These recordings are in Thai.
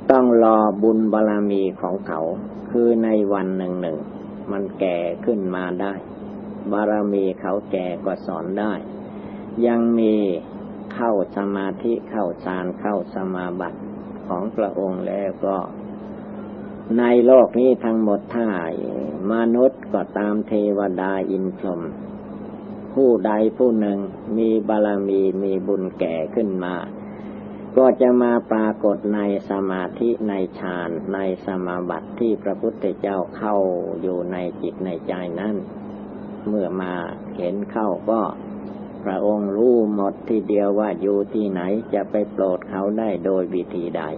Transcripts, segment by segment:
ต้องรอบุญบารมีของเขาคือในวันหนึ่งมันแก่ขึ้นมาได้บารมีเขาแก่ก็สอนได้ยังมีเข้าสมาธิเข้าฌานเข้าสมาบัติของพระองค์แล้วก็ในโลกนี้ทั้งหมดถ้ามนุษย์ก็ตามเทวดาอินทร์พรหมผู้ใดผู้หนึ่งมีบารมีมีบุญแก่ขึ้นมาก็จะมาปรากฏในสมาธิในฌานในสมาบัติที่พระพุทธเจ้าเข้าอยู่ในจิตในใจนั้นเมื่อมาเห็นเข้าก็พระองค์รู้หมดทีเดียวว่าอยู่ที่ไหนจะไปโปรดเขาได้โดยวิธีใด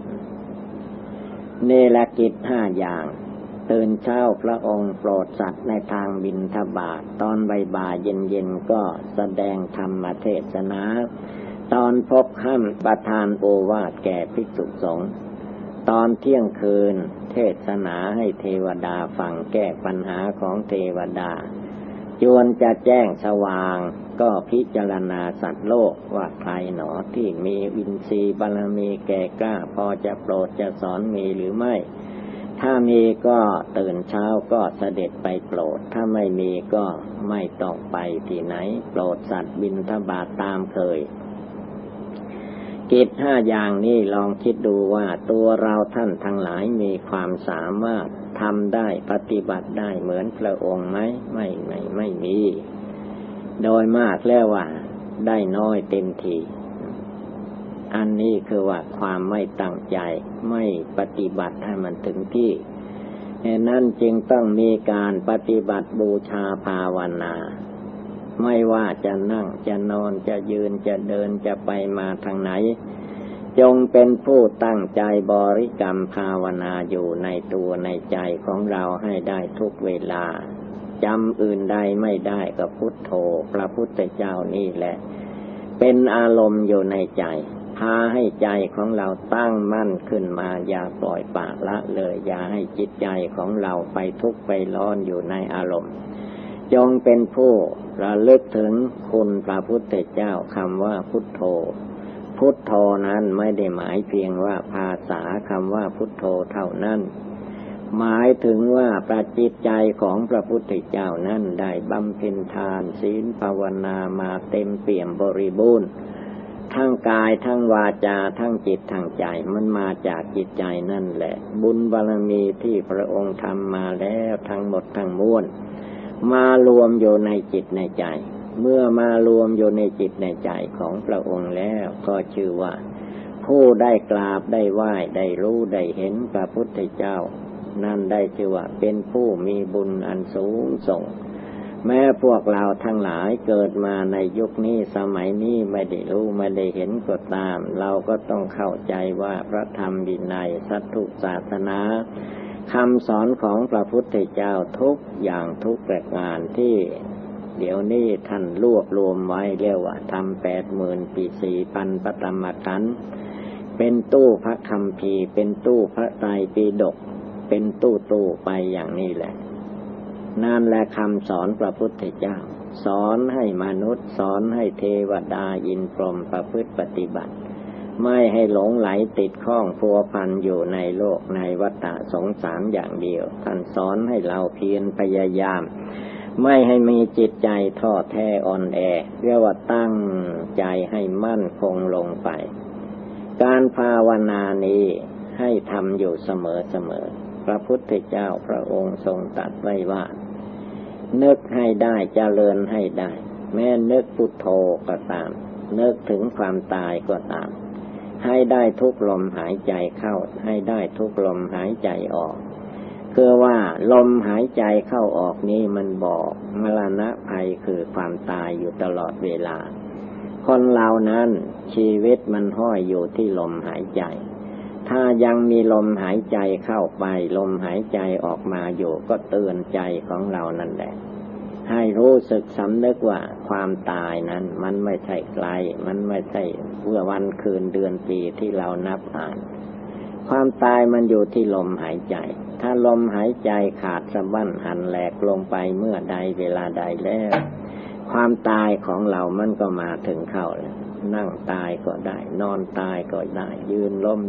เนรกิจ5อย่างตื่นเช้าพระองค์โปรดสัตว์ในทางบิณฑบาตตอนบ่ายๆเย็นๆก็แสดงธรรมเทศนาตอนพบค่ำประทานโอวาทแก่ภิกษุสงฆ์ตอนเที่ยงคืนเทศนาให้เทวดาฟังแก้ปัญหาของเทวดาจวนจะแจ้งสว่างก็พิจารณาสัตว์โลกว่าใครหนอที่มีอินทรีย์บารมีแก่กล้าพอจะโปรดจะสอนมีหรือไม่ถ้ามีก็ตื่นเช้าก็เสด็จไปโปรดถ้าไม่มีก็ไม่ต้องไปที่ไหนโปรดสัตว์บิณฑบาตตามเคยกิจ5อย่างนี้ลองคิดดูว่าตัวเราท่านทั้งหลายมีความสามารถทำได้ปฏิบัติได้เหมือนพระองค์ไหมไม่มีโดยมากแล้วว่าได้น้อยเต็มทีอันนี้คือว่าความไม่ตั้งใจไม่ปฏิบัติให้มันถึงที่นั้นจึงต้องมีการปฏิบัติบูชาภาวนาไม่ว่าจะนั่งจะนอนจะยืนจะเดินจะไปมาทางไหนจงเป็นผู้ตั้งใจบริกรรมภาวนาอยู่ในตัวในใจของเราให้ได้ทุกเวลาจำอื่นใดไม่ได้ก็พุทโธพระพุทธเจ้านี่แหละเป็นอารมณ์อยู่ในใจพาให้ใจของเราตั้งมั่นขึ้นมาอย่าปล่อยปละละเลยอย่าให้จิตใจของเราไปทุกข์ไปร้อนอยู่ในอารมณ์จงเป็นผู้ระลึกถึงคุณพระพุทธเจ้าคำว่าพุทโธพุทโธนั้นไม่ได้หมายเพียงว่าภาษาคำว่าพุทโธเท่านั้นหมายถึงว่าประจิตใจของพระพุทธเจ้านั้นได้บำเพ็ญทานศีลภาวนามาเต็มเปี่ยมบริบูรณ์ทั้งกายทั้งวาจาทั้งจิตทั้งใจมันมาจากจิตใจนั่นแหละบุญบารมีที่พระองค์ทำมาแล้วทั้งหมดทั้งมวลมารวมอยู่ในจิตในใจเมื่อมารวมอยู่ในจิตในใจของพระองค์แล้วก็ชื่อว่าผู้ได้กราบได้ไหว้ได้รู้ได้เห็นพระพุทธเจ้านั่นได้ชื่อว่าเป็นผู้มีบุญอันสูงส่งแม้พวกเราทั้งหลายเกิดมาในยุคนี้สมัยนี้ไม่ได้รู้ไม่ได้เห็นก็ตามเราก็ต้องเข้าใจว่าพระธรรมวินัยสัทธุศาสนาคำสอนของพระพุทธเจ้าทุกอย่างทุกประการที่เดี๋ยวนี้ท่านรวบรวมไว้เรียกว่าทำ80,000 ปี 4,000 ปฐมขันธ์เป็นตู้พระคัมภีร์เป็นตู้พระไตรปิฎกเป็นตู้ไปอย่างนี้แหละนั่นแหละคำสอนพระพุทธเจ้าสอนให้มนุษย์สอนให้เทวดาอินทร์พรหมประพฤติปฏิบัติไม่ให้หลงไหลติดข้องพัวพันอยู่ในโลกในวัฏสงสารอย่างเดียวท่านสอนให้เราเพียรพยายามไม่ให้มีจิตใจท้อแท้อ่อนแอเรียกว่าตั้งใจให้มั่นคงลงไปการภาวนานี้ให้ทำอยู่เสมอพระพุทธเจ้าพระองค์ทรงตรัสไว้ว่านึกให้ได้เจริญให้ได้แม้นึกพุทโธก็ตามนึกถึงความตายก็ตามให้ได้ทุกลมหายใจเข้าให้ได้ทุกลมหายใจออกคือว่าลมหายใจเข้าออกนี้มันบอกมรณะภัยคือความตายอยู่ตลอดเวลาคนเรานั้นชีวิตมันห้อยอยู่ที่ลมหายใจถ้ายังมีลมหายใจเข้าไปลมหายใจออกมาอยู่ก็เตือนใจของเรานั่นแหละให้รู้สึกสำนึกว่าความตายนั้นมันไม่ใช่ไกลมันไม่ใช่เมื่อวันคืนเดือนปีที่เรานับอ่านความตายมันอยู่ที่ลมหายใจถ้าลมหายใจขาดสะบั้นหันแหลกลงไปเมื่อใดเวลาใดแล้วความตายของเรามันก็มาถึงเข้าแล้วนั่งตายก็ได้นอนตายก็ได้ยืนล้ม